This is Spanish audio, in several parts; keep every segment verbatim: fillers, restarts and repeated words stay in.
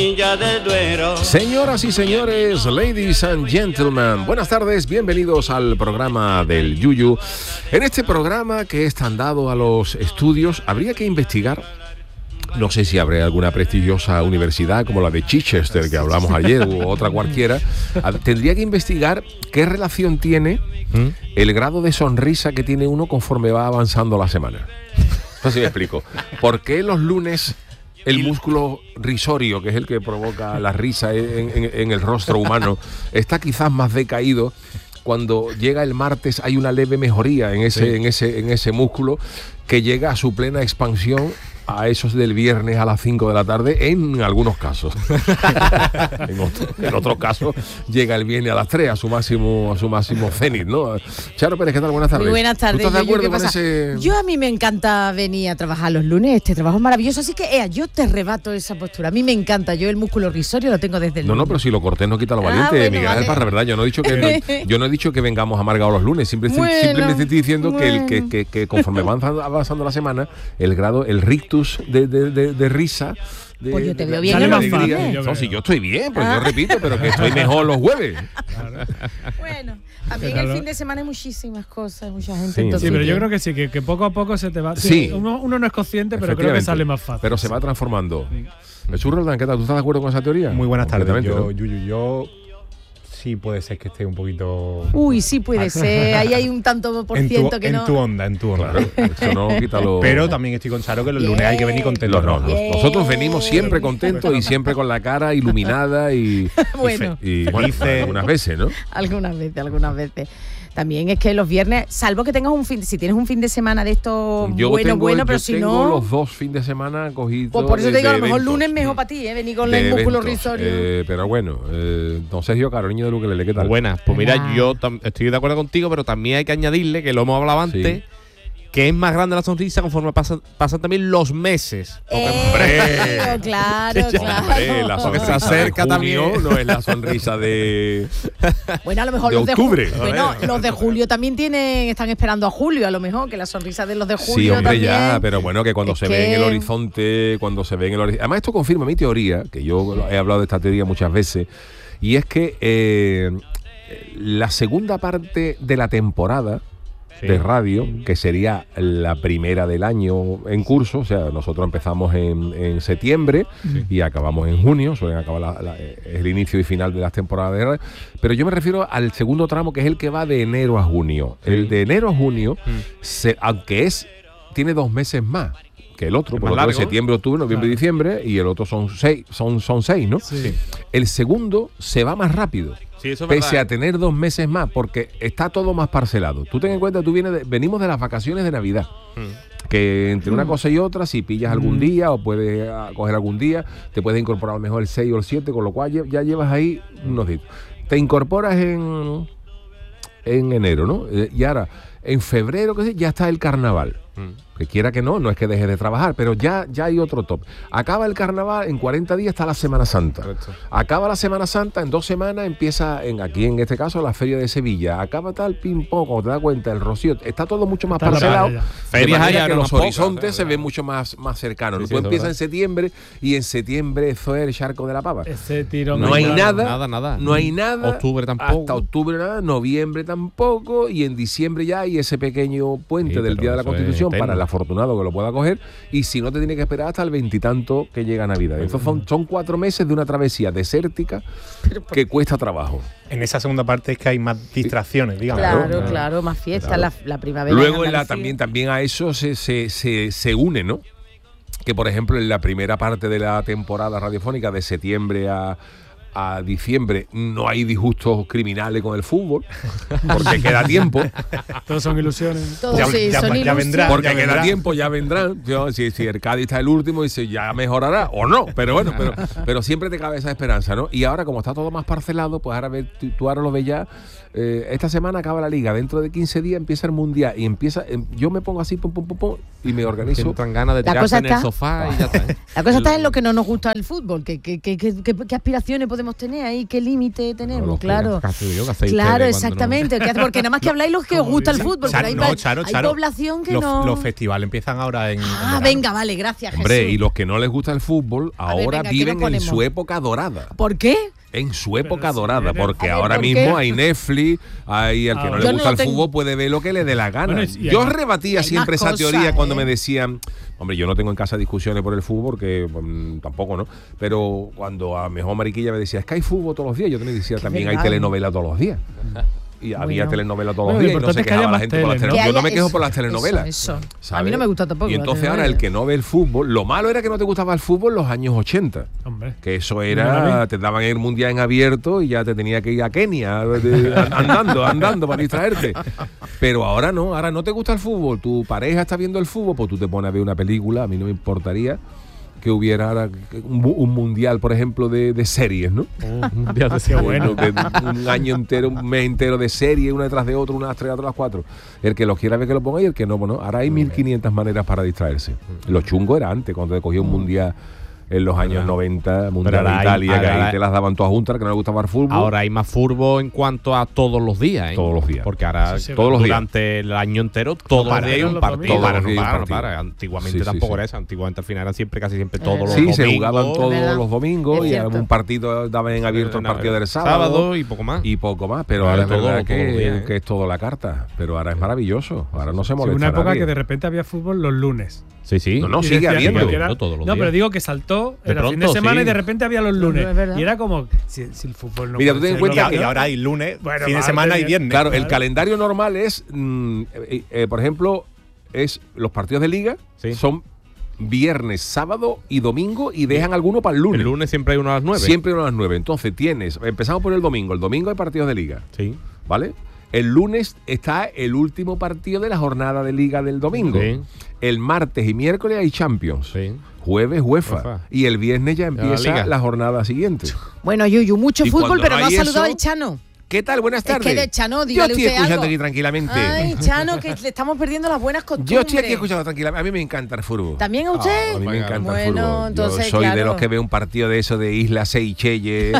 orilla del Duero. Señoras y señores, ladies and gentlemen, buenas tardes, bienvenidos al programa del Yuyu. En este programa que es tan dado a los estudios, habría que investigar, no sé si habrá alguna prestigiosa universidad como la de Chichester que hablamos ayer u otra cualquiera, tendría que investigar qué relación tiene el grado de sonrisa que tiene uno conforme va avanzando la semana. No sé si me explico. ¿Por qué los lunes el músculo risorio, que es el que provoca la risa en, en, en el rostro humano, está quizás más decaído? Cuando llega el martes hay una leve mejoría en ese, sí. en ese, en ese músculo que llega a su plena expansión a esos del viernes a las cinco de la tarde, en algunos casos. en, otro, en otros casos llega el viernes a las tres, a su máximo, a su máximo cenit, ¿no? Charo Pérez, ¿qué tal? Buenas tardes. Muy buenas tardes. ¿Tú estás de acuerdo yo, con ese...? Yo a mí me encanta venir a trabajar los lunes, este trabajo es maravilloso, así que ea, yo te rebato esa postura. A mí me encanta, yo el músculo risorio lo tengo desde el No, lunes. no, pero si lo cortés no quita lo valiente, ah, bueno, Miguel Ángel Parra, ¿verdad? Yo no he dicho que no, yo no he dicho que vengamos amargados los lunes, simple, bueno, simplemente estoy diciendo bueno. que, el, que, que, que conforme va avanzando, avanzando la semana, el grado, el rictus de, de, de, de risa... De, pues yo te veo de, bien de en la los alegría. No, si yo estoy bien, pues ah. yo repito, pero que estoy mejor los jueves. Claro. Bueno, también el fin de semana hay muchísimas cosas, mucha gente. Sí, entonces, sí pero yo creo que sí, que, que poco a poco se te va... Sí. Uno, uno no es consciente, pero creo que sale más fácil. Pero se va transformando. Sí. Jesús Roldán, ¿qué tal? ¿Tú estás de acuerdo con esa teoría? Muy buenas tardes. Yo, ¿no? yo, yo, yo sí puede ser que esté un poquito... Uy, sí puede ser. Ahí hay un tanto por ciento tu, que en no... En tu onda, en tu onda. Claro, eso no quita lo... Pero también estoy con Charo que los lunes hay que venir contentos. No, no, no. Nosotros venimos siempre contentos y siempre con la cara iluminada y... Bueno. Y, y bueno, algunas veces, ¿no? Algunas veces, algunas veces. También es que los viernes, salvo que tengas un fin, si tienes un fin de semana de esto yo bueno, tengo, bueno, pero yo si tengo no... los dos fines de semana cogidos. Pues por eso te digo, a lo mejor eventos. lunes mejor para ti, ¿eh? Venir con de el músculo eventos, risorio. Eh, pero bueno, eh, don Sergio Caro, niño de Luquelele, ¿qué tal? Buenas, pues mira, ah. yo tam- estoy de acuerdo contigo, pero también hay que añadirle, que lo hemos hablado antes, sí. que es más grande la sonrisa conforme pasan, pasan también los meses. Eh, ¡Hombre! Claro, claro. Hombre, la sonrisa se acerca también, no es la sonrisa de... Bueno, a lo mejor de los de octubre. Ju- bueno, los de julio también tienen, están esperando a julio, a lo mejor, que la sonrisa de los de julio sí, hombre, también. ya, pero bueno, que cuando es se que... ve en el horizonte, cuando se ve en el horizonte... Además, esto confirma mi teoría, que yo he hablado de esta teoría muchas veces, y es que eh, la segunda parte de la temporada sí. de radio, que sería la primera del año en curso, o sea, nosotros empezamos en, en septiembre sí. y acabamos en junio, suelen acabar la, la, el inicio y final de las temporadas de radio, pero yo me refiero al segundo tramo, que es el que va de enero a junio. Sí. El de enero a junio, mm. se, aunque es tiene dos meses más que el otro, por lo tanto, septiembre, octubre, noviembre, claro. diciembre, y el otro son seis, son, son seis, ¿no? Sí. El segundo se va más rápido. Sí, eso es pese verdad. a tener dos meses más, porque está todo más parcelado. Tú ten en cuenta, tú vienes de, venimos de las vacaciones de Navidad, mm. que entre una cosa y otra, si pillas algún mm. día o puedes coger algún día, te puedes incorporar a lo mejor el seis o el siete, con lo cual ya llevas ahí unos días. Te incorporas en, en enero, ¿no? Y ahora, en febrero, ¿qué sé? Ya está el carnaval. Mm. Que quiera que no, no es que deje de trabajar, pero ya, ya hay otro top. Acaba el carnaval, en cuarenta días está la Semana Santa. Correcto. Acaba la Semana Santa, en dos semanas empieza, en aquí en este caso, la Feria de Sevilla. Acaba tal ping-pong, cuando te das cuenta, el Rocío. Está todo mucho más está parcelado. Ferias hay que los horizontes poca, se ven mucho más, más cercanos. Sí, sí, tú empiezas en septiembre y en septiembre eso es el charco de la pava. Ese tiro no hay nada, nada, nada. No hay nada. Octubre tampoco. Hasta octubre nada, noviembre tampoco, y en diciembre ya hay ese pequeño puente sí, del Día de la Constitución para el afortunado que lo pueda coger, y si no te tiene que esperar hasta el veintitanto que llega Navidad. Entonces son, son cuatro meses de una travesía desértica que cuesta trabajo. En esa segunda parte es que hay más distracciones, digamos. Claro, ¿no? claro, más fiesta, claro. la, la primavera. Luego en la, también, también a eso se, se, se, se une, ¿no? Que por ejemplo en la primera parte de la temporada radiofónica, de septiembre a a diciembre, no hay disgustos criminales con el fútbol, porque queda tiempo. Todos son ilusiones. Todos ya, sí, ya, son ya vendrá. Porque ya queda vendrá. tiempo, ya vendrán. Yo, si, si el Cádiz está el último, dice ya mejorará o no, pero bueno, pero, pero siempre te cabe esa esperanza, ¿no? Y ahora, como está todo más parcelado, pues ahora ve, tú, tú ahora lo ves ya. Eh, esta semana acaba la liga, dentro de quince días empieza el mundial y empieza. Eh, yo me pongo así, pum, pum, pum, pum, y me organizo. Que entran ganas de tirarse en el sofá y ya está. La cosa está en lo que no nos gusta el fútbol, que, que, que, que, que, que aspiraciones podemos podemos tener ahí? ¿Qué límite tenemos? No, claro. ¿qué hace yo? ¿Qué hacéis Claro, ustedes cuando exactamente. ¿Qué hace? Porque nada más que habláis los que os gusta el fútbol. Pero hay, no, Charo, hay Charo, población que los, no. Los festivales empiezan ahora en. Ah, en venga, vale, gracias, Hombre, Jesús. y los que no les gusta el fútbol A ver, ahora venga, ¿qué viven nos en ponemos? su época dorada. ¿Por qué? En su época Pero si dorada, eres- porque A ver, ahora ¿por qué? mismo hay Netflix, hay al que Ah, no yo le no gusta lo el tengo. fútbol puede ver lo que le dé la gana. Bueno, y- y yo hay- rebatía hay siempre más esa cosas, teoría cuando ¿eh? me decían, hombre, yo no tengo en casa discusiones por el fútbol, que mm, tampoco, ¿no? Pero cuando a mejor Mariquilla me decía, es que hay fútbol todos los días, yo también decía, también hay verdad. telenovela todos los días. Y había Bueno. telenovela todos Bueno, los lo días y no importante se es que haya quejaba la más gente por las tele, ¿no? telenovelas. Yo no Que me haya quejo eso, por las telenovelas. Eso, eso. A ¿sabes? mí no me gusta tampoco. Y la entonces ahora telenovela. el que no ve el fútbol, lo malo era que no te gustaba el fútbol en los años ochenta. Hombre. Que eso No la era, vi. te daban el mundial en abierto y ya te tenía que ir a Kenia de- andando, andando para distraerte. Pero ahora no, ahora no te gusta el fútbol, tu pareja está viendo el fútbol, pues tú te pones a ver una película, a mí no me importaría que hubiera ahora un, mu- un mundial, por ejemplo, de, de series, ¿no? Un mundial de Qué bueno. De- de un año entero, un mes entero de series, una detrás de otra, una tras de otra, las cuatro. El que los quiera ver que lo ponga y el que no, bueno, ahora hay mil quinientas maneras para distraerse. Lo chungo era antes, cuando te cogía un mundial en los años noventa, mundial ahora de hay- Italia, que ahora ahí hay- te las daban todas juntas, que no le gustaba el fútbol. Ahora hay más furbo en cuanto a todos los días, ¿eh? Todos los días. Porque ahora, Sí, sí, todos los días. durante el año entero, todos los para, días hay eran un los partido. domingos. Para, Todos los no días para, un no para. partido. Antiguamente Sí, sí, tampoco sí. era eso. Antiguamente al final eran siempre, casi siempre todos los Sí, domingos. se jugaban todos ¿verdad? los domingos Es y cierto. algún partido daban en abierto el partido del sábado. y poco más. Y poco más, pero Ahora ahora es todo- verdad todos los que, días, ¿eh? que es todo la carta. Pero ahora es maravilloso. Ahora no se Sí, molesta una época nadie. que de repente había fútbol los lunes. Sí, sí. No, no, Y sigue decía que habiendo. cualquiera- No, todos los No, días. pero digo que saltó De el fin de pronto, semana sí. y de repente había los lunes. es verdad. Y era como, si, si el fútbol no Mira, puede tú ten en ser cuenta lo que Y ahora hay lunes, Bueno, fin de martes, semana y viernes. Claro, el Claro. calendario normal es, mm, eh, eh, por ejemplo, es los partidos de liga Sí. son viernes, sábado y domingo y dejan alguno para el lunes. El lunes siempre hay uno a las nueve. Siempre uno a las nueve. Entonces tienes, empezamos por el domingo. El domingo hay partidos de liga, Sí. ¿vale? El lunes está el último partido de la jornada de liga del domingo. Sí. El martes y miércoles hay Champions. Sí. Jueves, UEFA. UEFA. Y el viernes ya empieza liga. la, jornada siguiente. Bueno, Yuyu, mucho Y fútbol, cuando pero no no ha hay saludado eso- el Chano. ¿Qué tal? Buenas Es tardes. que de Chano, Yo dígale estoy usted escuchando algo. aquí tranquilamente. Ay, Chano, que le estamos perdiendo las buenas costumbres. Yo estoy aquí escuchando tranquilamente. A mí me encanta el fútbol. ¿También a usted? Ah, a mí me Venga. encanta Bueno, el fútbol. entonces, Yo soy de claro. los que ve un partido de eso de Isla Seychelles,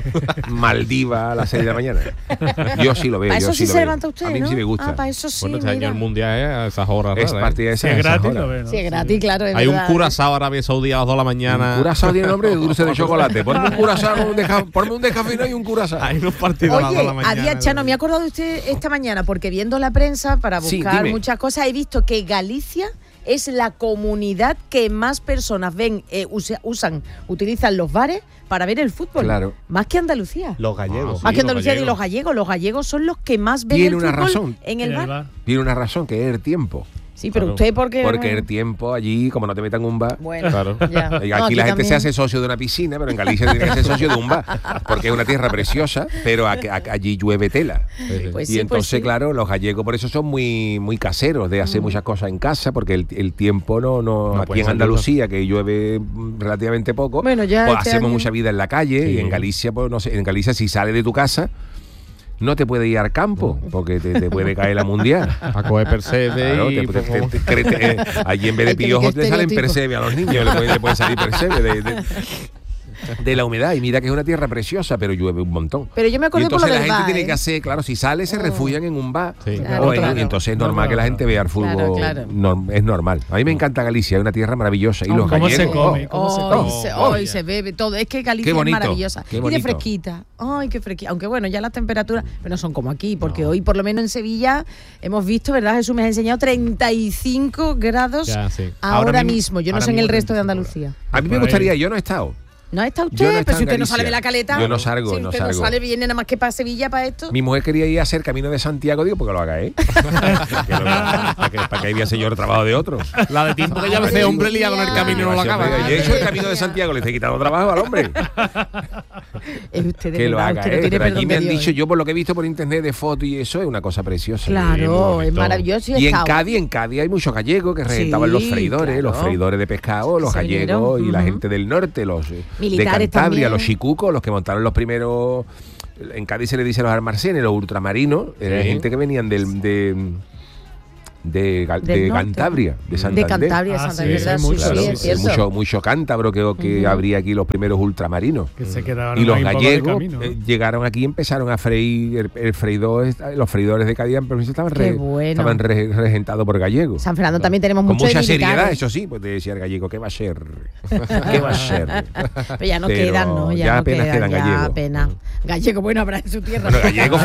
Maldiva a las seis de la mañana. Yo sí lo veo. Para yo eso sí sí lo se veo. levanta usted, A mí ¿no? sí me gusta. Ah, para eso sí, Bueno, este año mira. el mundial es a esas horas Es raras, ¿eh? partida de Si esas es esas gratis, horas. lo ve, ¿no? Sí, es gratis, claro. es Hay un verdad. curazao Arabia Saudí a las dos de la mañana. Un curazao tiene nombre de dulce de chocolate. Ponme un curazao, un deja- ponme un descafeinado y un curazao. Hay unos partidos a las dos de Oye, la mañana. había Chano, me he acordado de usted esta mañana porque viendo la prensa para Sí, buscar dime. muchas cosas he visto que Galicia es la comunidad que más personas ven, eh, usa- usan, utilizan los bares para ver el fútbol. Claro. Más que Andalucía. Los gallegos. Ah, más sí, que los Andalucía y gallegos. los gallegos. Los gallegos son los que más ven Tiene el una fútbol razón. en el bar. Tiene una razón, que es el tiempo. Sí, pero Claro. usted porque Porque el tiempo allí, como no te metan en un bar. bueno, Claro. ya. Y No, aquí la gente también. se hace socio de una piscina, pero en Galicia tiene que ser socio de un bar, porque es una tierra preciosa, pero a- a- allí llueve tela. Pues y sí, entonces, pues sí. claro, los gallegos por eso son muy muy caseros de hacer muchas cosas en casa, porque el, el tiempo no, no, No aquí puede en ser Andalucía, que llueve mm, relativamente poco, Bueno, ya pues este hacemos año- mucha vida en la calle, Sí. y en Galicia, pues no sé, en Galicia si sales de tu casa, no te puede ir al campo, porque te, te puede caer la mundial. A coger percebe Claro, y... te- te- poco- te- te- te- eh, allí en vez de Ay, qué- piojos qué le salen estereotipo. percebe a los niños, le pueden, le pueden salir percebe de, de- de la humedad. Y mira que es una tierra preciosa, pero llueve un montón. Pero yo me Y acordé por lo entonces la del gente bar, tiene ¿eh? que hacer, claro, si sale se Oh. refugian en un bar. Sí. Claro, O en- claro. y entonces es No, normal no, que la no. gente vea el fútbol. Claro, claro. norm- es normal. A mí me encanta Galicia, es una tierra maravillosa. Y los ¿Cómo se gallegos, come? oh, ¿Cómo se Hoy come? se, Oh, hoy vaya. se bebe todo. Es que Galicia Qué bonito, es maravillosa. qué Y de bonito. fresquita. Ay, qué fresquita. Aunque bueno, ya las temperaturas pero no son como aquí, porque hoy por lo menos en Sevilla hemos visto, ¿verdad? Jesús me has enseñado treinta y cinco grados Ya, sí. ahora, Ahora mismo- mismo. Yo no ahora sé en el mismo resto de treinta y Andalucía. A mí me Por ahí. gustaría, yo no he estado. ¿No está usted? Yo no he pero estado si en usted no Galicia. sale de la caleta. Yo no salgo, si no usted salgo. no sale, viene nada más que para Sevilla para esto. Mi mujer quería ir a hacer camino de Santiago, digo, porque lo haga, ¿eh? ¿Para qué, para qué había señor trabajo de otro? La de tiempo que ya me hace hombre lía con el camino y no lo acaba. Yo he hecho el camino de Santiago, le estoy quitando trabajo al hombre. Es usted de Que lo verdad, haga, usted no ¿eh? tiene Pero allí perdón me de han Dios, dicho, ¿eh? yo por lo que he visto por internet de fotos y eso, es una cosa preciosa. Claro, muy es bonito. maravilloso. he Y en estado. Cádiz, en Cádiz hay muchos gallegos que reventaban los Sí, freidores, los claro. freidores de pescado, los Se gallegos vinieron, y la ujú. gente del norte, los eh, de Militares Cantabria, también. los chicucos, los que montaron los primeros. En Cádiz se le dice los almacenes, los ultramarinos, era Sí. gente que venían del, de, de, Gal- Del de norte. Cantabria, de De Santander. Cantabria, Ah, Santander, sí, ¿verdad? sí, Sí, mucho, sí, Claro, es es cierto. mucho, mucho cántabro que, que Ujú. habría aquí los primeros ultramarinos. Que se quedaron Y los ahí un poco de gallegos camino, ¿no? eh, llegaron aquí y empezaron a freír el, el freidor, los freidores de Cádiz en provincia estaban, Qué re- bueno. estaban re- regentados por gallegos. San Fernando también tenemos Con mucho de mucha seriedad, militares. eso sí, pues te decía el gallego, ¿qué va a ser? ¿Qué va a ser? Pero ya no Pero quedan, ¿no? Ya, ya no apenas quedan, quedan ya gallegos. apenas. Gallego, bueno, habrá en su tierra. Bueno, gallego,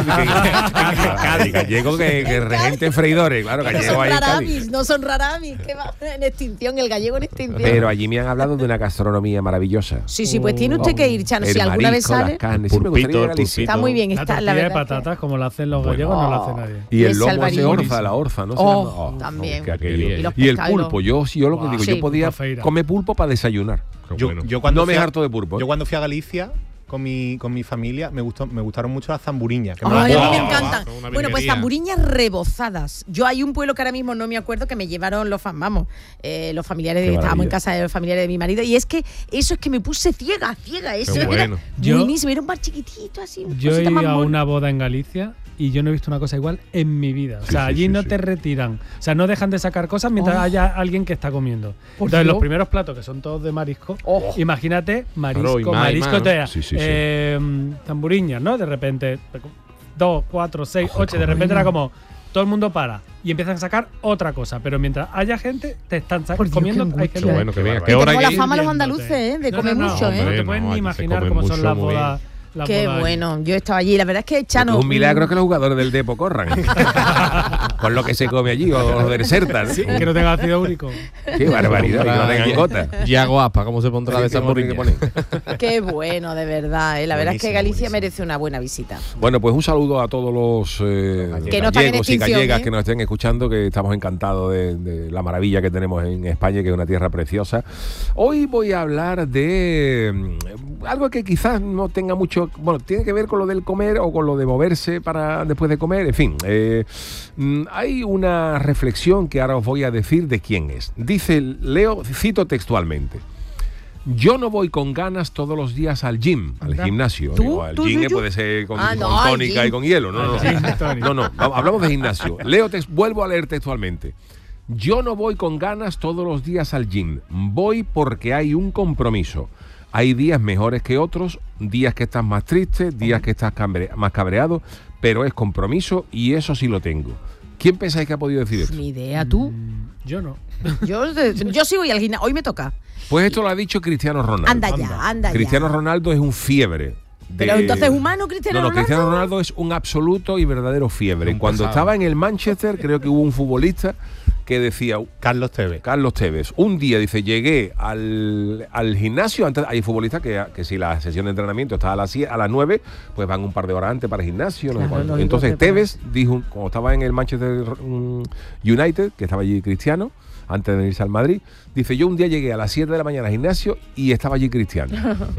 que, gallego que, que regenten freidores, claro, no gallego son hay en Cádiz. raramis, no son raramis, que va en extinción, el gallego en extinción. Pero allí me han hablado de una gastronomía maravillosa. Sí, sí, pues tiene usted que ir, Chano, El si alguna vez marisco, sale. las carnes, sí me Pulpito, gustaría ir a Galicia. pulpito. Está muy bien, La está, tortilla la de verdad. que- patatas, como la hacen los gallegos, no la hace nadie. Y Y el ese lomo de albariño. orza, la orza, ¿no? Se Oh, llama- también. que aquello. Y los Y el pescados. pulpo, yo, yo lo que digo, Sí, yo podía pulpo feira. comer pulpo para desayunar. Yo, bueno. yo cuando No me fui a- harto de pulpo, ¿eh? Yo cuando fui a Galicia con mi, con mi familia me gustó, me gustaron mucho las zamburiñas. que me Ay, las- a mí me Wow, encantan. wow, una Bueno, pues virguería. zamburiñas rebozadas. Yo hay un pueblo que ahora mismo no me acuerdo que me llevaron los fam- vamos, eh, los familiares de Qué estábamos en maravilla. casa de los familiares de mi marido y es que eso es que me puse ciega, ciega, eso Qué era bueno. Yo- buenísimo, era un bar chiquitito así, una Yo he cosita más ido a mona. una boda en Galicia y yo no he visto una cosa igual en mi vida. O Sí, sea, sí, allí sí, no sí. te retiran. O sea, no dejan de sacar cosas mientras Oh. haya alguien que está comiendo. Por Entonces, Dios. los primeros platos, que son todos de marisco, Oh. imagínate, marisco, Claro, y más, y marisco, más. te- Sí, sí, sí. eh, zamburiñas, ¿no? De repente, dos, cuatro, seis, ocho, y de repente era como, todo el mundo para y empiezan a sacar otra cosa. Pero mientras haya gente, te están sa- Por Dios, comiendo. qué hay gente angustia. Qué bueno, que venga. Que ¿Qué hora tengo hay la que ir? fama los viéndote. andaluces, ¿eh? De No, comer no, no, mucho, ¿eh? No te Hombre, puedes no, ni aquí se imaginar come cómo son mucho, las muy bodas. las Qué bodas allí. bueno, yo he estado allí, la verdad es que Chano. Es un milagro mm, que los jugadores del Depo corran. Con lo que se come allí, o los del Serta. ¿no? Sí, que no tenga ácido úrico. Qué barbaridad, que no tengan gota. Yago Aspa, ¿cómo se pondrá de Sí, tengo que zamburiña? poner. Qué bueno, de verdad. ¿eh? La verdad es que Buenísimo, Galicia buenísimo. merece una buena visita. Bueno, pues un saludo a todos los eh, Que no están en gallegos y extinción, gallegas ¿eh? que nos estén escuchando, que estamos encantados de, de la maravilla que tenemos en España, que es una tierra preciosa. Hoy voy a hablar de mm, algo que quizás no tenga mucho, bueno, tiene que ver con lo del comer o con lo de moverse para después de comer, en fin. eh, mm, hay una reflexión que ahora os voy a decir de quién es. Dice, leo, cito textualmente. Yo no voy con ganas todos los días al gym, al Anda. gimnasio. ¿Tú? Digo, al ¿Tú, gym tú, eh, tú? puede ser con, Ah, con no, al tónica gym. y con hielo. No, no, Al gym, tónica. no, no. va- Hablamos de gimnasio. Leo tex- vuelvo a leer textualmente. Yo no voy con ganas todos los días al gym. Voy porque hay un compromiso. Hay días mejores que otros, días que estás más triste, días que estás cambre- más cabreado, pero es compromiso y eso sí lo tengo. ¿Quién pensáis que ha podido decir esto? Ni idea, tú. Mm, Yo no. Yo, yo sí voy al gimnasio. Hoy me toca. Pues esto lo ha dicho Cristiano Ronaldo. Anda ya, anda ya. Cristiano Ronaldo es un fiebre. de- Pero entonces, ¿humano Cristiano No, no, Ronaldo? Cristiano Ronaldo es un absoluto y verdadero fiebre. Un Cuando pesado. estaba en el Manchester, creo que hubo un futbolista que decía, Carlos Tevez. Carlos Tevez, un día, dice, llegué al, al gimnasio, antes hay futbolistas que, que si la sesión de entrenamiento está a las, sie- a las nueve, pues van un par de horas antes para el gimnasio. no sé Claro, cuánto. lógico, Entonces preparar. Tevez dijo, como estaba en el Manchester mm, United, que estaba allí Cristiano, antes de irse al Madrid, dice, yo un día llegué a las siete de la mañana al gimnasio y estaba allí Cristiano.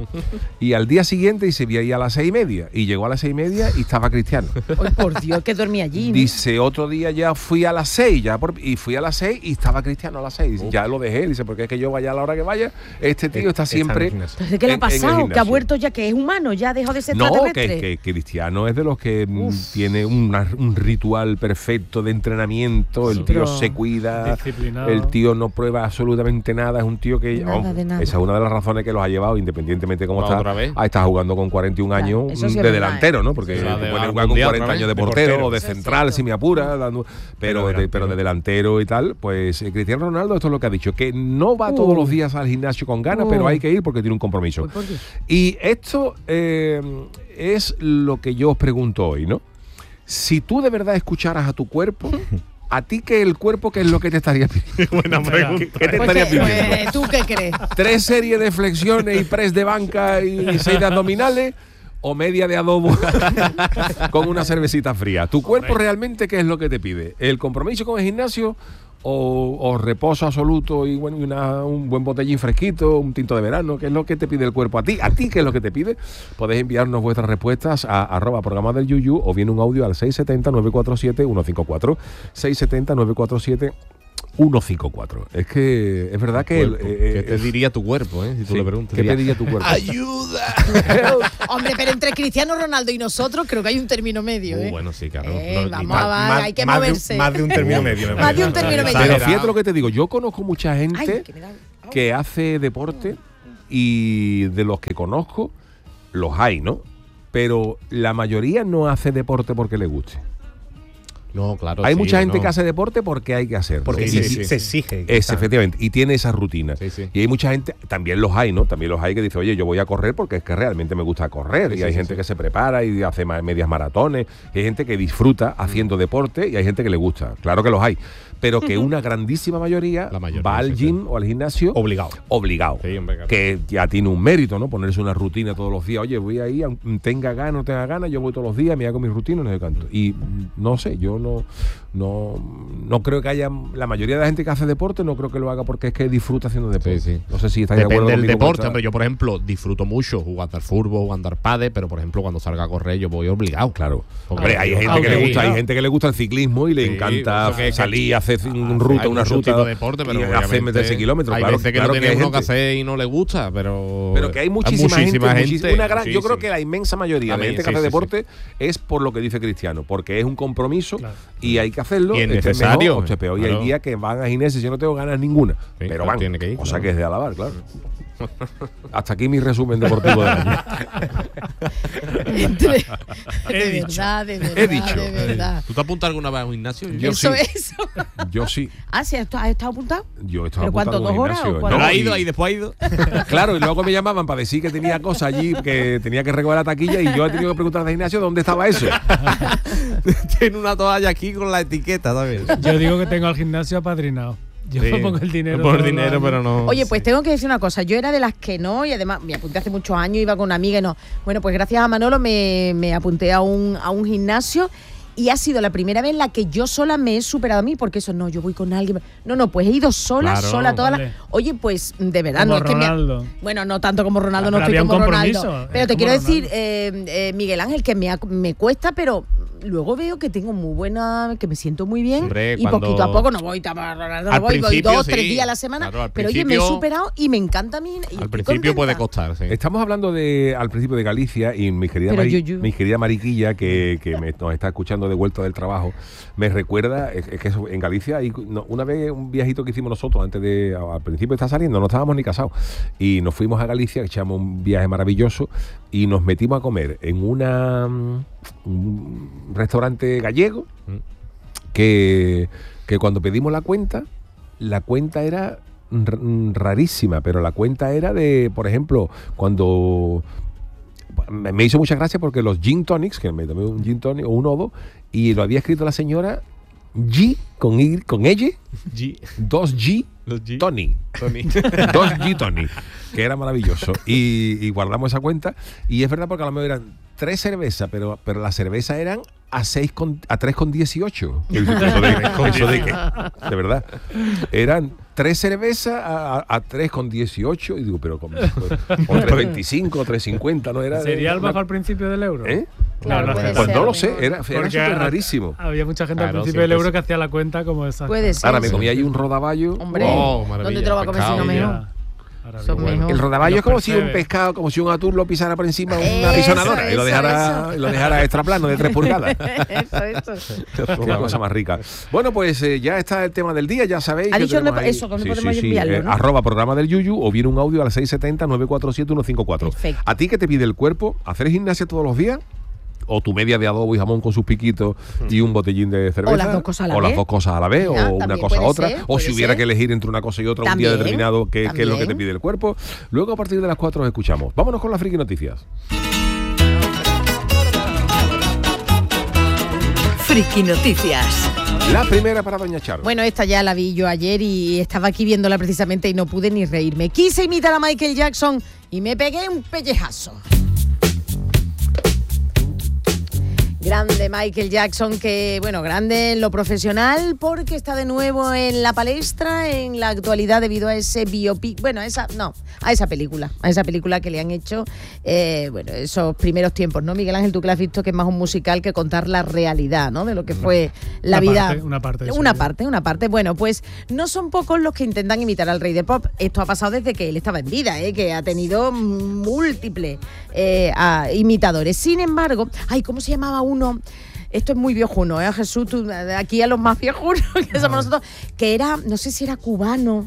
Y al día siguiente dice, vi ahí a las seis y media, y llegó a las seis y media y estaba Cristiano. Ay, por Dios, que dormía allí. ¿no? Dice, otro día ya fui a las seis, ya por- y fui a las seis y estaba Cristiano a las seis. Dice, ya lo dejé, dice, porque es que yo vaya a la hora que vaya, este tío está Está en el siempre... gimnasio. Entonces, ¿qué le ha en- en el pasado? Que ha gimnasio. vuelto ya, que es humano, ya dejó de ser No, extraterrestre. que, que Cristiano es de los que mm, Uf. tiene una- un ritual perfecto de entrenamiento, el Sí, tío pero se cuida, Disciplinado. el tío no prueba absolutamente nada, es un tío que... Nada oh, de nada. Esa es una de las razones que los ha llevado, independientemente de cómo Va está, otra vez. a estar jugando con cuarenta y un Claro, años eso sí es de verdad, delantero, ¿eh? ¿no? Porque Sí, se va de- puede al jugar con mundial cuarenta otra años de vez, de portero, portero. o de Eso es central, cierto. si me apura, dando- pero, Pero de, pero de delantero y tal, pues eh, Cristiano Ronaldo, esto es lo que ha dicho, que no va Uh. todos los días al gimnasio con ganas, Uh. pero hay que ir porque tiene un compromiso. Uy, por Dios. Y esto eh, es lo que yo os pregunto hoy, ¿no? Si tú de verdad escucharas a tu cuerpo, ¿a ti qué el cuerpo qué es lo que te estaría pidiendo? Buena ¿Qué, qué te Pues estaría que- pidiendo? pues, ¿tú qué crees? ¿Tres series de flexiones y press de banca y seis de abdominales? ¿O media de adobo con una cervecita fría? ¿Tu cuerpo realmente qué es lo que te pide? ¿El compromiso con el gimnasio? O, o reposo absoluto y bueno y una, un buen botellín fresquito, un tinto de verano? ¿Qué es lo que te pide el cuerpo a ti? ¿A ti qué es lo que te pide? Podéis enviarnos vuestras respuestas a arroba programa del Yuyu o bien un audio al seis siete cero, nueve cuatro siete, uno cinco cuatro. seis siete cero, nueve cuatro siete, uno cinco cuatro. Es que es verdad que... el- Cuerpo. eh, ¿Qué te eh, diría tu cuerpo, eh? Si tú sí, le preguntas. ¿qué diría, pediría tu cuerpo? ¡ayuda! Help. Hombre, pero entre Cristiano Ronaldo y nosotros creo que hay un término medio, ¿eh? Uh, bueno, sí, claro. Eh, No, vamos ni- a va- hay que más de- moverse. más de un término medio. me Más de parece. un término medio. Pero Exagerado. fíjate lo que te digo, yo conozco mucha gente Ay, que me da- que hace deporte y de los que conozco, los hay, ¿no? Pero la mayoría no hace deporte porque le guste. No, claro. Hay sí, mucha gente no. que hace deporte porque hay que hacerlo. Porque Y- se, y- se exige. Es, efectivamente, y tiene esa rutina. Sí, sí. Y hay mucha gente, también los hay, ¿no? También los hay que dice, oye, yo voy a correr porque es que realmente me gusta correr. Sí, y sí, hay sí, gente sí. que se prepara y hace ma- medias maratones. Y hay gente que disfruta haciendo deporte y hay gente que le gusta. Claro que los hay. Pero que una grandísima mayoría, La mayoría, va al sí, sí. gym o al gimnasio Obligado. obligado. Sí, hombre, claro. Que ya tiene un mérito, ¿no? Ponerse una rutina todos los días. Oye, voy ahí, aunque tenga ganas, no tenga ganas, yo voy todos los días, me hago mi rutina, no sé cuánto. Y mm, no sé, yo no, no, no creo que haya, la mayoría de la gente que hace deporte no creo que lo haga porque es que disfruta haciendo deporte. Sí, sí. No sé si estáis de acuerdo Depende del conmigo con deporte, esta- hombre. Yo, por ejemplo, disfruto mucho jugando al fútbol, jugando al pádel, pero, por ejemplo, cuando salga a correr, yo voy obligado. Claro. Porque- Hombre, hay gente Aunque que le gusta, hay obligado. gente que le gusta el ciclismo y le Sí, encanta eso que- salir, hacer Hay un ruta, una mucho ruta tipo de deporte, pero y hacer obviamente meterse kilómetros. Hay claro, veces que claro no tiene hay uno que gente- hacer y no le gusta, pero Pero que hay muchísima, gente, muchísima- una gran, yo creo muchísima. que la inmensa mayoría de También, gente que sí, hace sí, deporte es por lo que dice Cristiano, porque es un compromiso Claro. y hay que hacerlo. Y es estés necesario, mejor o estés peor. Y claro. hay días que van a gimnasio y yo no tengo ganas ninguna, Sí, pero pero van, tiene que ir, cosa claro. que es de alabar, claro. Hasta aquí mi resumen deportivo del año. de He dicho. verdad, de verdad, He dicho. de verdad. ¿Tú te apuntas alguna vez a un gimnasio? Yo Eso, sí. eso. Yo sí, Ah, ¿sí? ¿Has estado apuntado? yo estaba ¿Pero cuánto, apuntado a un dos horas gimnasio, o cuánto? ¿no? ¿Ha ido Y- y después ha ido? Claro, y luego me llamaban para decir que tenía cosas allí, que tenía que recoger la taquilla y yo he tenido que preguntar al gimnasio dónde estaba eso. Tiene una toalla aquí con la etiqueta también. Yo digo que tengo al gimnasio apadrinado. Yo Sí, pongo el dinero. Por todos los dinero, años. pero no. Oye, pues tengo que decir una cosa. Yo era de las que no, y además me apunté hace muchos años, iba con una amiga y no. Bueno, pues gracias a Manolo me, me apunté a un, a un gimnasio y ha sido la primera vez en la que yo sola me he superado a mí, porque eso no, yo voy con alguien. No, no, pues he ido sola, Claro, sola, toda vale. la. Oye, pues de verdad, Como no es que me. Ronaldo. Bueno, no tanto como Ronaldo, Pero no estoy había un como compromiso, Ronaldo. es Pero te como quiero decir, Ronaldo. eh, eh, Miguel Ángel, que me, ha- me cuesta, pero luego veo que tengo muy buena, que me siento muy bien. Hombre, y cuando- poquito a poco no voy a Ronaldo, no Al voy, voy principio, dos, sí. tres días a la semana. Claro, al pero oye, me he principio- superado y me encanta a mí. y Al estoy principio puede contenta. costar, sí. Estamos hablando de al principio de Galicia y mi querida, Pero Mari- Yuyu. mi querida Mariquilla, que, que me, nos está escuchando de vuelta del trabajo, me recuerda, es, es que eso, en Galicia, hay, no, una vez un viajito que hicimos nosotros, antes de, al principio de estar saliendo, no estábamos ni casados, y nos fuimos a Galicia, echamos un viaje maravilloso y nos metimos a comer en una mm, un restaurante gallego que, que cuando pedimos la cuenta, la cuenta era r- rarísima, pero la cuenta era de, por ejemplo, cuando me me hizo mucha gracia porque los gin tonics, que me tomé un gin tonic o un odo, y lo había escrito la señora G con I, con ella, G. dos G Los G. Tony. Tony. dos G Tony, que era maravilloso. Y, y guardamos esa cuenta. Y es verdad porque a lo mejor eran tres cervezas, pero, pero las cervezas eran a seis con, a tres con dieciocho. ¿Eso de, eso de qué? De verdad. Eran tres cervezas a, a, a tres con dieciocho. Y digo, pero ¿cómo? O tres veinticinco, o tres cincuenta, ¿no? Era, ¿Sería el una- bajo al principio del euro? ¿Eh? Claro, No, no puede sé. Pues ser, no lo a sé, mejor. era, era Porque súper ha- rarísimo. Había mucha gente Claro, al principio del siempre euro es- que hacía la cuenta como esa. Puede ser. Ahora me sí. comí ahí un rodaballo. Hombre, Oh, maravilla, ¿dónde te lo vas a comer si no pescado. mejor? Son Maravilla. mejor. El rodaballo Los es como si un percebes. pescado, como si un atún lo pisara por encima de una Eso, pisonadora y lo eso, dejara, eso. y lo dejara extra plano de tres pulgadas. eso, eso. Una cosa más rica. Bueno, pues eh, ya está el tema del día, ya sabéis. Ha que dicho tenemos dónde- ahí- eso, ¿dónde podemos enviarlo, eh, no? Arroba programa del Yuyu o viene un audio al seis siete cero, nueve cuatro siete, uno cinco cuatro. Perfecto. ¿A ti qué te pide el cuerpo? ¿Hacer gimnasia todos los días? ¿O tu media de adobo y jamón con sus piquitos y un botellín de cerveza? O las dos cosas a la O las vez. dos cosas a la vez, Mira, o una también cosa a puede otra. ser, o puede si hubiera ser. que elegir entre una cosa y otra un También, día determinado, ¿qué, qué es lo que te también. pide el cuerpo? Luego a partir de las cuatro os escuchamos. Vámonos con las friki noticias. Friki Noticias. La primera para Doña Charo. Bueno, esta ya la vi yo ayer y estaba aquí viéndola precisamente y no pude ni reírme. Quise imitar a Michael Jackson y me pegué un pellejazo. Grande Michael Jackson, que bueno, grande en lo profesional porque está de nuevo en la palestra en la actualidad debido a ese biopic, bueno, a esa, no, a esa película, a esa película que le han hecho, eh, bueno, esos primeros tiempos, ¿no? Miguel Ángel, tú que la has visto, que es más un musical que contar la realidad, ¿no? De lo que fue la una vida. Parte, una parte. Una sí. parte, una parte. Bueno, pues no son pocos los que intentan imitar al rey del pop. Esto ha pasado desde que él estaba en vida, ¿eh? Que ha tenido múltiples eh, a, imitadores. Sin embargo, ay, ¿cómo se llamaba uno? Esto es muy viejuno, ¿eh? Jesús, tú, aquí a los más viejunos que somos nosotros, que era, no sé si era cubano,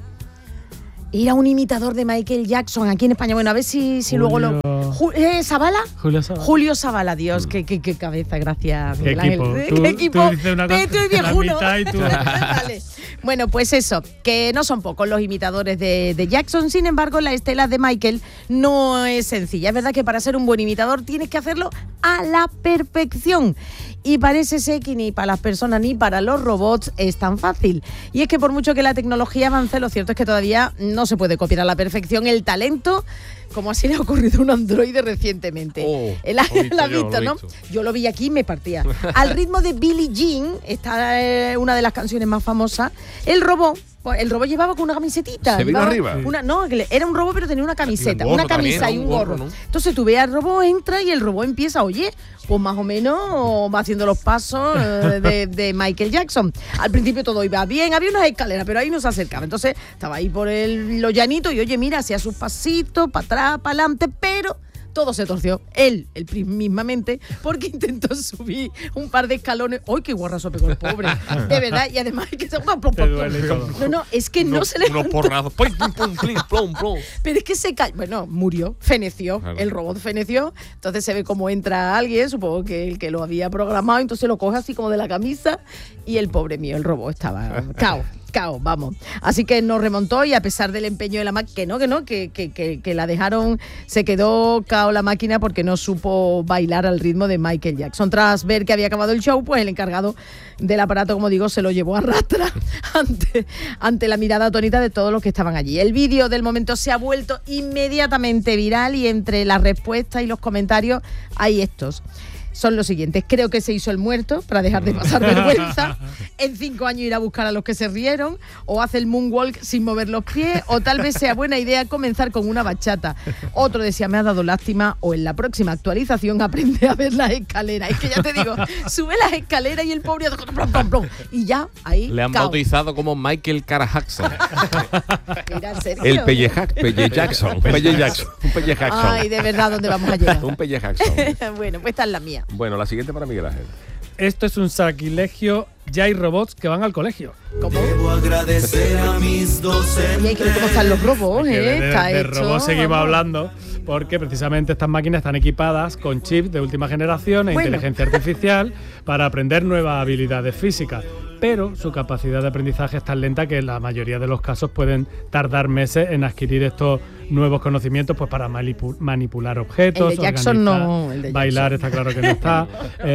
era un imitador de Michael Jackson aquí en España. Bueno, a ver si, si luego lo... Ju, ¿eh, ¿Zavala? Julio Zavala. Julio Zavala, Dios, qué, qué, qué cabeza, gracias. ¿Qué Miguel equipo? Ángel. Tú, ¿Qué equipo? Tú dices una cosa, Petro y viejuno. la mitad y tú. Vale. Bueno, pues eso, que no son pocos los imitadores de, de Jackson. Sin embargo, la estela de Michael no es sencilla. Es verdad que para ser un buen imitador tienes que hacerlo a la perfección. Y parece ser que ni para las personas ni para los robots es tan fácil. Y es que por mucho que la tecnología avance, lo cierto es que todavía no se puede copiar a la perfección el talento, como así le ha ocurrido a un androide recientemente. Oh, Él lo ha he visto visto, yo, lo he ¿no? visto. Yo lo vi aquí y me partía. Al ritmo de Billie Jean, esta es una de las canciones más famosas, el robot, pues, el robot llevaba con una camisetita. ¿Se vino llevaba arriba? Una, no, era un robot pero tenía una camiseta, gorro una camisa también, y ¿no? un Un gorro. gorro, ¿no? Entonces tú ves al robot, entra y el robot empieza, oye, pues más o menos va haciendo los pasos eh, de, de Michael Jackson. Al principio todo iba bien, había unas escaleras, pero ahí no se acercaba. Entonces estaba ahí por el, lo llanito y oye, mira, hacía sus pasitos, para atrás, para adelante, pero todo se torció. Él, él mismamente, porque intentó subir un par de escalones. ¡Ay, qué guarrazo pegó el pobre! De verdad, y además hay que... Te duele todo. No, no, es que no Unos- se levantó. Unos porrazos. Pum, pum, pum, plim, plom, plom. Pero es que se cayó, bueno, murió, feneció, Claro. el robot feneció, entonces se ve como entra alguien, supongo que el que lo había programado, entonces lo coge así como de la camisa y el pobre mío, el robot estaba cao, cao, vamos. Así que nos remontó y a pesar del empeño de la máquina, que no, que no, que, que, que, que la dejaron, se quedó cao la máquina porque no supo bailar al ritmo de Michael Jackson. Tras ver que había acabado el show, pues el encargado del aparato, como digo, se lo llevó a rastra ante, ante la mirada atónita de todos los que estaban allí. El vídeo del momento se ha vuelto inmediatamente viral y entre las respuestas y los comentarios hay estos. Son los siguientes: creo que se hizo el muerto para dejar de pasar vergüenza, en cinco años ir a buscar a los que se rieron, o hace el moonwalk sin mover los pies, o tal vez sea buena idea comenzar con una bachata. Otro decía, me ha dado lástima, o en la próxima actualización aprende a ver las escaleras. Es que ya te digo, sube las escaleras y el pobre plom, plom, plom, y ya ahí Le han cao. bautizado como Michael Cara Jackson. Mira, ¿en serio? El Pellejac, Pelle Jackson. Pelle Jackson. Un Pelle Jackson. Ay, de verdad, ¿dónde vamos a llegar? Un Pelle Jackson. Bueno, pues esta es la mía. Bueno, la siguiente para Miguel Ángel. Esto es un sacrilegio. Ya hay robots que van al colegio. ¿Cómo? Debo agradecer a mis docentes. Oye, ¿cómo están los robos? Que ¿eh? de, Está de hecho, robots seguimos vamos. hablando porque precisamente estas máquinas están equipadas con chips de última generación e Bueno. inteligencia artificial para aprender nuevas habilidades físicas. Pero su capacidad de aprendizaje es tan lenta que en la mayoría de los casos pueden tardar meses en adquirir estos nuevos conocimientos, pues para manipu- manipular objetos, El de Jackson organizar, no, el de bailar, Jackson. está claro que no está,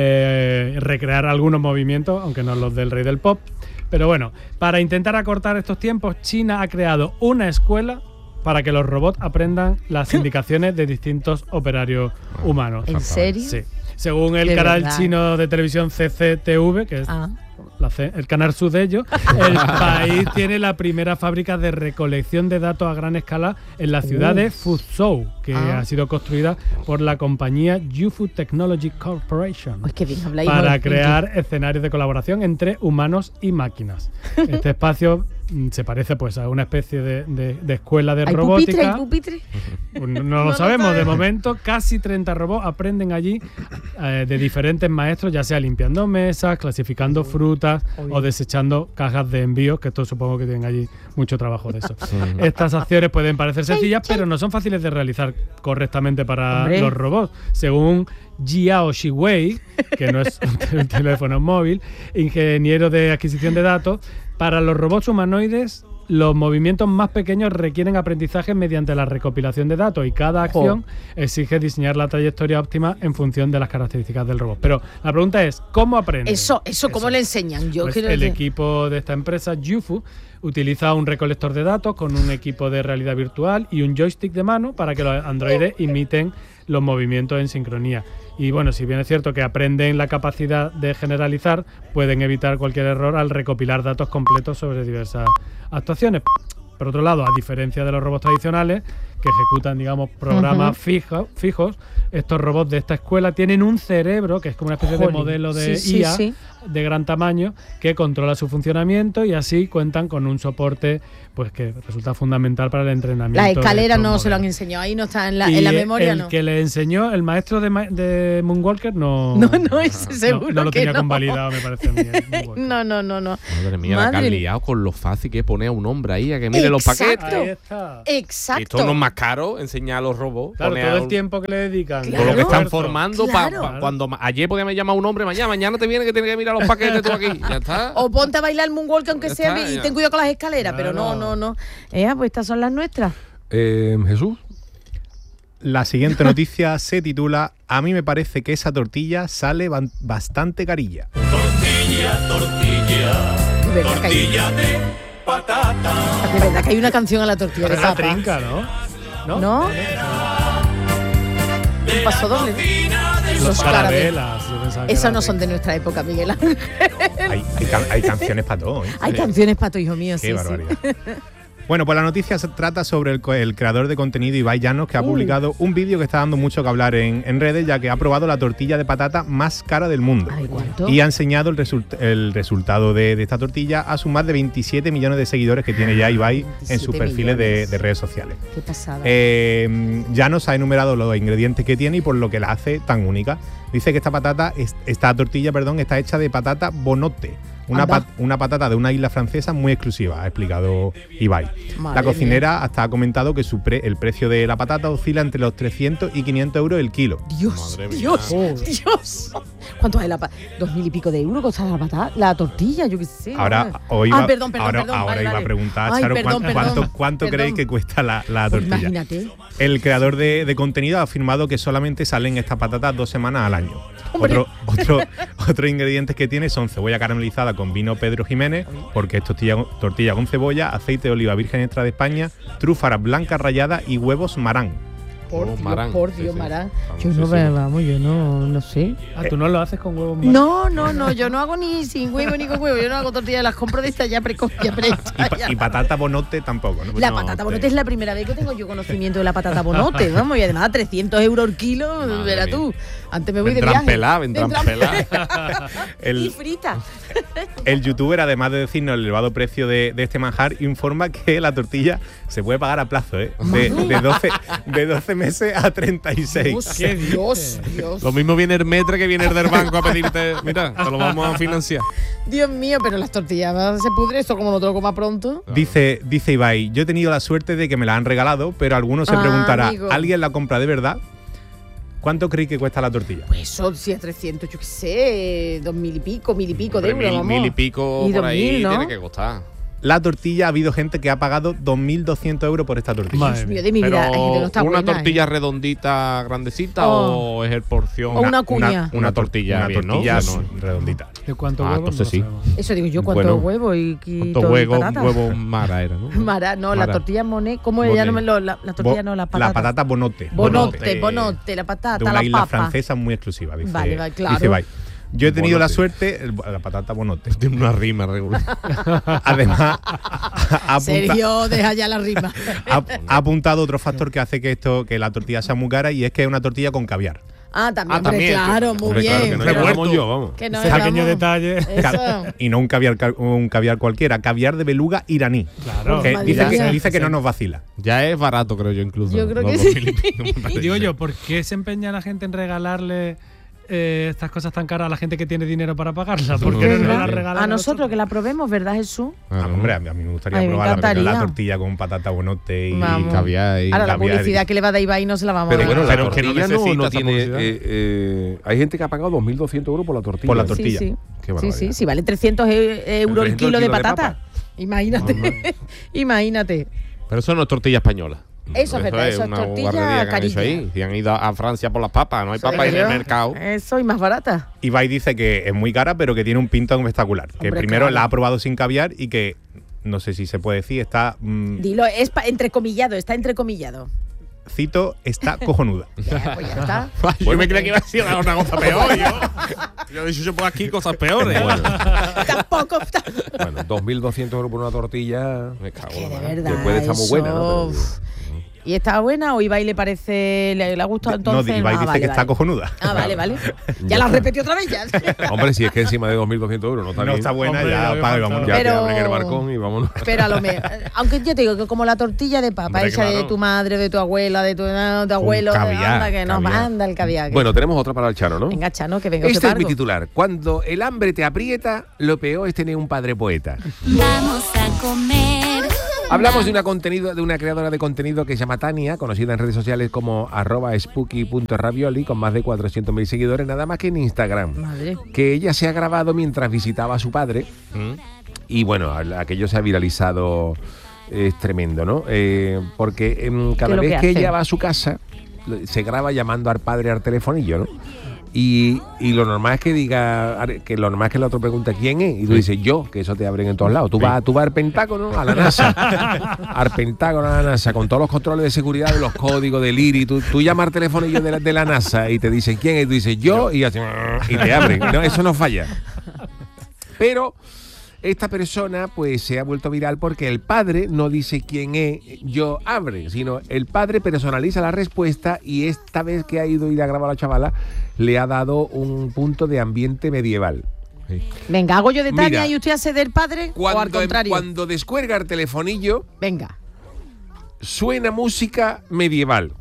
eh, recrear algunos movimientos, aunque no los del rey del pop. Pero bueno, para intentar acortar estos tiempos, China ha creado una escuela para que los robots aprendan las indicaciones de distintos operarios humanos. ¿En serio? Sí. Según el De canal verdad. chino de televisión C C T V, que es Ah. la C- el canal sur de ellos, el país tiene la primera fábrica de recolección de datos a gran escala en la ciudad de Fuzhou, que Ah. ha sido construida por la compañía Youfu Technology Corporation. Ay, qué bien habláis, Para ¿no? crear escenarios de colaboración entre humanos y máquinas. Este espacio mm, se parece pues a una especie de, de- de escuela de ¿Hay pupitre? robótica. ¿Hay pupitre? Pues no, no No lo lo sabemos. De sabemos. momento, casi treinta robots aprenden allí eh, de diferentes maestros, ya sea limpiando mesas, clasificando frutas o desechando cajas de envíos, que esto supongo que tienen allí mucho trabajo de eso. Estas acciones pueden parecer sencillas, pero no son fáciles de realizar correctamente para Hombre. los robots. Según Jiao Shiwei, que no es un teléfono móvil, ingeniero de adquisición de datos, para los robots humanoides los movimientos más pequeños requieren aprendizaje mediante la recopilación de datos y cada acción exige diseñar la trayectoria óptima en función de las características del robot. Pero la pregunta es, ¿cómo aprende? Eso, eso, ¿cómo le enseñan? Yo Pues quiero el decir- equipo de esta empresa, Youfu, utiliza un recolector de datos con un equipo de realidad virtual y un joystick de mano para que los androides imiten los movimientos en sincronía. Y bueno, si bien es cierto que aprenden la capacidad de generalizar, pueden evitar cualquier error al recopilar datos completos sobre diversas actuaciones. Por otro lado, a diferencia de los robots tradicionales, que ejecutan, digamos, programas uh-huh. fijo, fijos, estos robots de esta escuela tienen un cerebro, que es como una especie Jolín. de modelo de sí, I A sí, sí. de gran tamaño, que controla su funcionamiento y así cuentan con un soporte pues que resulta fundamental para el entrenamiento. Las escaleras no modelos. se lo han enseñado, ahí no está en la, en la memoria, el ¿no? que le enseñó, el maestro de, de Moonwalker, no... No, no, ese seguro no, no lo que tenía no. convalidado, me parece a mí. no, no, no, no. Madre mía, Madre la que han liado con lo fácil que es poner a un hombre ahí a que mire los paquetes. Ahí está. Exacto. Esto no es más caro, enseñar a los robots. Claro, todo un... el tiempo que le dedican. Claro. Con lo que están formando, claro. pa, pa, cuando ayer podía me llamar un hombre, mañana, mañana te viene que tiene que mirar los paquetes tú aquí. Ya está. O ponte a bailar Moonwalker aunque Ya sea está, y ya. ten cuidado con las escaleras, Claro. pero no, no, no. Eh, pues estas son las nuestras. Eh, Jesús. La siguiente noticia se titula A mí me parece que esa tortilla sale ban- bastante carilla. Tortilla, tortilla, De verdad que hay, tortilla de patata. de verdad que hay una canción a la tortilla de Es la papa. trinca, ¿no? ¿No? ¿No? Un paso doble. Los Los carabelas. yo pensaba que Esas era no la son de trinca. nuestra época, Miguel Ángel. Hay, hay, can- hay canciones para todo, ¿eh? Hay canciones para tu hijo mío, Qué sí, barbaridad. sí. Bueno, pues la noticia se trata sobre el, co- el creador de contenido Ibai Llanos, que ha Uh. publicado un vídeo que está dando mucho que hablar en, en redes, ya que ha probado la tortilla de patata más cara del mundo. Ay, ¿cuánto? Y ha enseñado el, result- el resultado de, de esta tortilla a sus más de veintisiete millones de seguidores que tiene ya Ibai en sus veintisiete perfiles de, millones. de redes sociales. Qué pasada. Eh, Llanos ha enumerado los ingredientes que tiene y por lo que la hace tan única. Dice que esta patata, es- esta tortilla, perdón, está hecha de patata bonote. Una, Anda. pat- una patata de una isla francesa muy exclusiva, ha explicado Ibai. Madre La cocinera mía. hasta ha comentado que su pre- el precio de la patata oscila entre los trescientos y quinientos euros el kilo. Dios, Madre mía. Dios, Oh. Dios. ¿Cuánto es la patata? Dos mil y pico de euros costaba la patata, la tortilla, yo qué sé. Ahora, madre. hoy iba, ah, perdón, perdón, ahora, perdón, ahora vale, iba vale. a preguntar, Ay, Charo, perdón, ¿cuánto, perdón, cuánto, cuánto perdón. creéis que cuesta la, la Pues tortilla? imagínate. El creador de, de contenido ha afirmado que solamente salen estas patatas dos semanas al año. Hombre. Otro, otro, otros ingredientes que tiene son cebolla caramelizada con vino Pedro Jiménez, porque es tortilla, tortilla con cebolla, aceite de oliva virgen extra de España, trúfaras blancas ralladas y huevos marán. Por Oh, Dios, Marán, por sí, Dios, sí. Marán. Vamos, Yo sí, no, sí. me- vamos, yo no, no sé. Ah, ¿tú no lo haces con huevos? No, no, no, yo no hago ni sin huevo ni con huevo. Yo no hago tortillas, las compro de estas ya precoz, ya Y, prehechas, pa- ya. y patata bonote tampoco, ¿no? La No, patata te- bonote es la primera vez que tengo yo conocimiento de la patata bonote, vamos, y además trescientos euros el kilo, Madre verás mía. tú. Antes me voy de Vendrán viaje. peladas, vendrán peladas. Y El, frita. el youtuber, además de decirnos el elevado precio de, de este manjar, informa que la tortilla se puede pagar a plazo, ¿eh? De, de, doce, de doce meses a treinta y seis. Dios, ¿Qué Dios, dices? Dios. Lo mismo viene el metre que viene el del banco a pedirte, mira, te lo vamos a financiar. Dios mío, pero las tortillas se pudre esto como no te lo comas pronto. Dice, dice Ibai, yo he tenido la suerte de que me la han regalado, pero alguno se Ah, preguntará, amigo. ¿alguien la compra de verdad? ¿Cuánto creéis que cuesta la tortilla? Pues son si a trescientos, yo qué sé, dos mil y pico, mil y pico de Hombre, euros, mil, vamos. mil y pico Y por dos ahí mil, ¿no? tiene que costar. La tortilla, ha habido gente que ha pagado dos mil doscientos euros por esta tortilla. Madre Dios mía. mío, de mi vida, hay gente que no Pero está una buena, tortilla ¿eh? redondita, grandecita Oh. o es el porción. O una cuña. Una tortilla una bien, ¿no? tortilla No. redondita. ¿De cuánto Ah, huevo? entonces sí. Eso digo yo, ¿cuántos Bueno, huevos y quito ¿Cuántos huevos? patata? Huevos mara era, ¿no? Mara, no, la Mara. tortilla moné, ¿cómo Boné. ella no me lo, la, la tortilla Bo- no, la patata? La patata bonote. Bonote, bonote, la De patata, una la isla papa. francesa muy exclusiva, dice, Vale, vale, claro. dice Ibai. Yo he tenido la Bonote. suerte, el- la patata bonote. Tiene una rima regular. Además, ha, apunta- Sergio, deja ya la rima. ha- ha apuntado otro factor que hace que esto, que la tortilla sea muy cara, y es que es una tortilla con caviar. Ah, también, Ah, hombre, también. claro, muy Hombre, bien. claro, que no pero- revuelto yo, vamos. que no Ese pequeño éramos- detalle. Eso. Y no un caviar, ca- un caviar cualquiera, caviar de beluga iraní. Claro. Que Madre dice, mía. que, dice que no nos vacila. Ya es barato, creo yo, incluso. Yo creo Los que dos sí. mil y pico, me parece. Digo yo, ¿por qué se empeña la gente en regalarle eh, estas cosas tan caras a la gente que tiene dinero para pagarlas? ¿Por qué no nos las regalan A nosotros que la probemos, ¿verdad, Jesús? Ah, Ah, hombre, a mí, a mí me gustaría Ay, me probar la, encantaría. la tortilla con patata bonote y Vamos. caviar y Ahora, la caviar y- publicidad que le va a dar Ibai no se la vamos Pero a bueno, dar. la Pero es que no tortilla no, necesita no esa tiene. publicidad. eh, eh, hay gente que ha pagado dos mil doscientos euros por la tortilla. Por la Sí, tortilla. sí. Qué Sí, barbaridad. sí, sí, vale trescientos e- euros el trescientos kilo de kilo de patata. papa. Imagínate. Imagínate. Pero eso no es tortilla española. Eso es verdad, eso es una tortilla guarrería que han hecho carilla. ahí. Si han ido a Francia por las papas, no hay papas en el mercado. Eso y más barata. Ibai dice que es muy cara, pero que tiene un pintón espectacular. Que Hombre, primero claro. la ha probado sin caviar y que, no sé si se puede decir, está... mm, Dilo, es pa- entrecomillado, está entrecomillado. cito, está cojonuda. Ya, pues ya está. Yo me creía que iba a decir una cosa peor. Yo, yo he dicho, yo pongo aquí cosas peores. Bueno, Tampoco. bueno, dos mil doscientos euros por una tortilla. Me cago Que en la de mano. verdad. Que puede estar muy buena, ¿no? eso, ¿Y estaba buena o Ibai le parece, le, le ha gustado entonces? No, Ibai Ah, dice vale, que vale. está cojonuda. Ah, vale, vale. Ya la repetí otra vez ya. Hombre, si es que encima de dos mil doscientos euros no está No bien. está buena, Hombre, ya había paga y faltado. vámonos. Ya Pero- te abren el barcón y vámonos. Pero a lo mejor, aunque yo te digo que como la tortilla de papa Hombre, hecha de claro. tu madre, de tu abuela, de tu, de tu abuelo, caviar, anda que nos caviar. manda el caviar. que- Bueno, tenemos otra para el Chano, ¿no? Venga, Chano, que venga Este usted es mi pargo. titular. Cuando el hambre te aprieta, lo peor es tener un padre poeta. Vamos a comer. Hablamos de una contenido, de una creadora de contenido que se llama Tania, conocida en redes sociales como arroba spooky punto ravioli, con más de cuatrocientos mil seguidores, nada más que en Instagram. Madre. Que ella se ha grabado mientras visitaba a su padre. ¿Mm? Y bueno, aquello se ha viralizado, es tremendo, ¿no? Eh, porque em, cada lo vez que que hace? ella va a su casa, se graba llamando al padre al telefonillo, ¿no? Y, y lo normal es que diga, que lo normal es que el otro pregunte quién es, y tú dices yo, que eso te abren en todos lados. Tú vas, tú vas al Pentágono, a la NASA, al Pentágono, a la NASA, con todos los controles de seguridad, de los códigos del I R I. Tú, tú llamas al telefonillo de la, de la NASA y te dicen quién es, y tú dices yo, y, así, y te abren. No, eso no falla. Pero esta persona pues se ha vuelto viral porque el padre no dice quién es, yo abre, sino el padre personaliza la respuesta, y esta vez que ha ido y le ha grabado a la chavala, le ha dado un punto de ambiente medieval. Venga, hago yo de Tania Mira, y usted hace del padre o al Cuando, contrario. cuando descuelga el telefonillo, Venga. suena música medieval.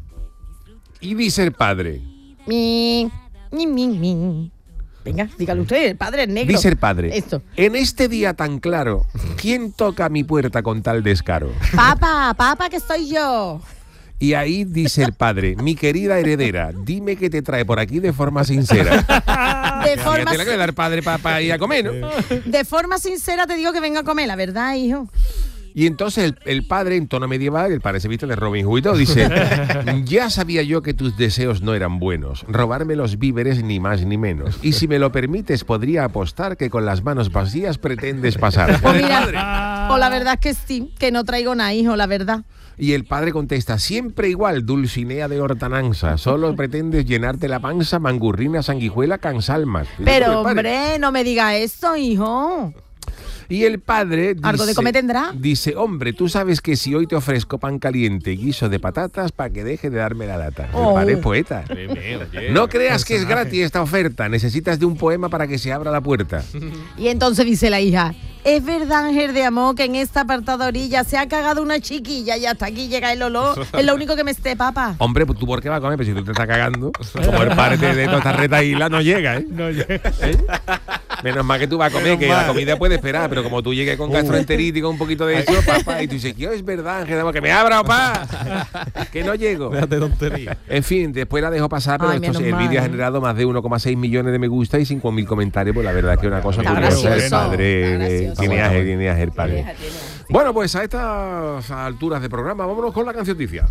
Y dice el padre, Mi, mi, mi, mi. Venga, dígalo usted, el padre es negro. dice el padre, Esto. en este día tan claro, ¿quién toca a mi puerta con tal descaro? Papa, papa, que soy yo. Y ahí dice el padre, mi querida heredera, dime qué te trae por aquí de forma sincera. De Ya forma, te la que le da el padre para ir a comer, ¿no? de forma sincera te digo que venga a comer, la verdad, hijo. Y entonces el, el padre, en tono medieval, el padre se viste de Robin Hood y todo, dice, ya sabía yo que tus deseos no eran buenos, robarme los víveres ni más ni menos. Y si me lo permites, podría apostar que con las manos vacías pretendes pasar. Pues mira, o la verdad es que sí, que no traigo nada, hijo, la verdad. Y el padre contesta, siempre igual, Dulcinea de Hortananza, solo pretendes llenarte la panza, mangurrina, sanguijuela, cansalmas. Pero, El padre. hombre, no me diga eso, hijo. Y el padre dice, ¿Algo de comer tendrá? Dice, hombre, tú sabes que si hoy te ofrezco pan caliente y guiso de patatas, para que deje de darme la lata. Oh. El padre es poeta. Bien, bien, oye. No creas que es gratis esta oferta, necesitas de un poema para que se abra la puerta. Y entonces dice la hija, es verdad, Ángel de amor, que en esta apartada orilla se ha cagado una chiquilla y hasta aquí llega el olor. Es lo único que me esté, papá. Hombre, pues tú por qué vas a comer, pero si tú te estás cagando, como el padre de, de toda esta retaíla no llega, ¿eh? No llega. ¿Eh? Menos mal que tú vas a comer, que la comida puede esperar, pero como tú llegues con gastroenteritis, con un poquito de eso, papá, y tú dices, ¿qué es verdad, Ángel de amor? Que me abra, papá, que no llego. Déjate tontería. En fin, después la dejo pasar, pero Ay, esto, menos el mal, vídeo ha ¿eh? generado más de uno coma seis millones de me gusta y cinco mil comentarios, pues la verdad es que es una cosa Está curiosa. El gracioso, padre está eh, gracioso. tiene aje, tiene aje el padre. Tiene aje, tiene aje, sí. Bueno, pues a estas alturas de programa, vámonos con la cancioticia.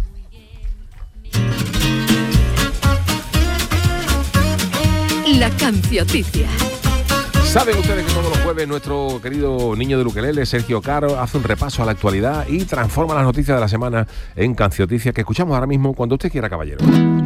La cancioticia. Saben ustedes que todos los jueves nuestro querido niño de ukelele, Sergio Caro, hace un repaso a la actualidad y transforma las noticias de la semana en cancioticias que escuchamos ahora mismo cuando usted quiera, caballero.